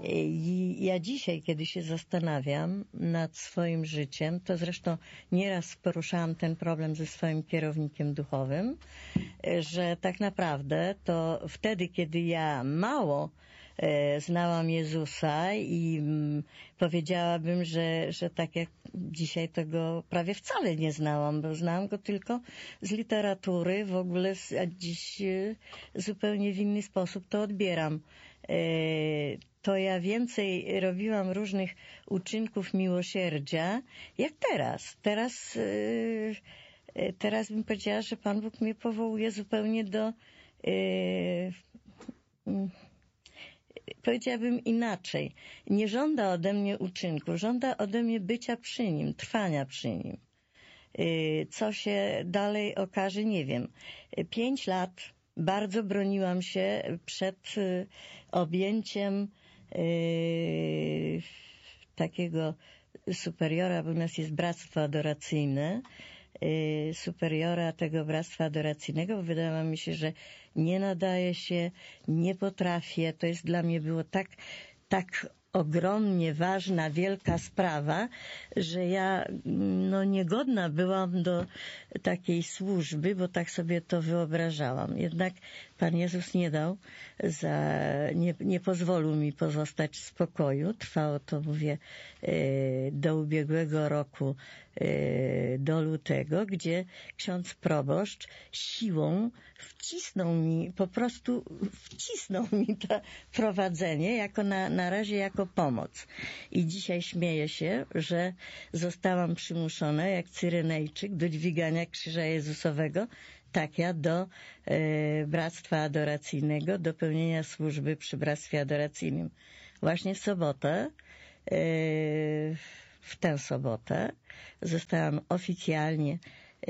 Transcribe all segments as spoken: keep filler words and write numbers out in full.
I ja dzisiaj, kiedy się zastanawiam nad swoim życiem, to zresztą nieraz poruszałam ten problem ze swoim kierownikiem duchowym, że tak naprawdę to wtedy, kiedy ja mało e, znałam Jezusa i m, powiedziałabym, że, że tak jak dzisiaj to go prawie wcale nie znałam, bo znałam go tylko z literatury, w ogóle, a dziś e, zupełnie w inny sposób to odbieram. E, to ja więcej robiłam różnych uczynków miłosierdzia, jak teraz. Teraz, e, teraz bym powiedziała, że Pan Bóg mnie powołuje zupełnie do, e, powiedziałabym inaczej. Nie żąda ode mnie uczynku, żąda ode mnie bycia przy Nim, trwania przy Nim. E, co się dalej okaże, nie wiem. Pięć lat bardzo broniłam się przed objęciem Yy, takiego superiora, bo u nas jest bractwo adoracyjne, yy, superiora tego bractwa adoracyjnego, bo wydawało mi się, że nie nadaje się, nie potrafię, to jest dla mnie było tak, tak ogromnie ważna, wielka sprawa, że ja no niegodna byłam do takiej służby, bo tak sobie to wyobrażałam. Jednak Pan Jezus nie dał, za, nie, nie pozwolił mi pozostać w spokoju. Trwało to, mówię, do ubiegłego roku, do lutego, gdzie ksiądz proboszcz siłą wcisnął mi, po prostu wcisnął mi to prowadzenie, jako na, na razie jako pomoc. I dzisiaj śmieję się, że zostałam przymuszona, jak Cyrenejczyk, do dźwigania krzyża Jezusowego, tak ja do e, bractwa adoracyjnego, do pełnienia służby przy bractwie adoracyjnym. Właśnie w sobotę, e, w tę sobotę zostałam oficjalnie e,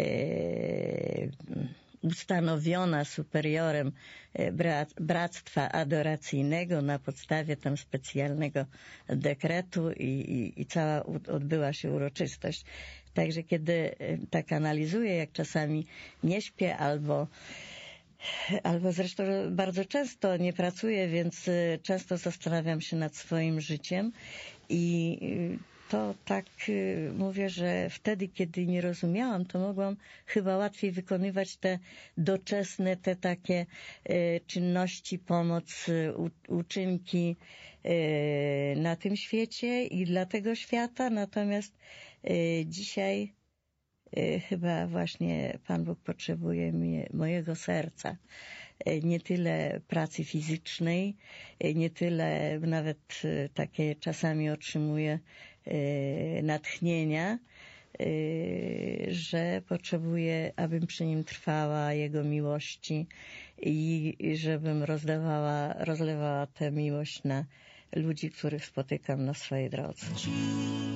ustanowiona superiorem bractwa adoracyjnego na podstawie tam specjalnego dekretu i, i, i cała odbyła się uroczystość. Także kiedy tak analizuję, jak czasami nie śpię albo albo zresztą bardzo często nie pracuję, więc często zastanawiam się nad swoim życiem i to tak mówię, że wtedy, kiedy nie rozumiałam, to mogłam chyba łatwiej wykonywać te doczesne, te takie e, czynności, pomoc, u, uczynki e, na tym świecie i dla tego świata. Natomiast e, dzisiaj e, chyba właśnie Pan Bóg potrzebuje mnie, mojego serca. Nie tyle pracy fizycznej, nie tyle nawet takie czasami otrzymuję natchnienia, że potrzebuję, abym przy Nim trwała Jego miłości i żebym rozdawała, rozlewała tę miłość na ludzi, których spotykam na swojej drodze.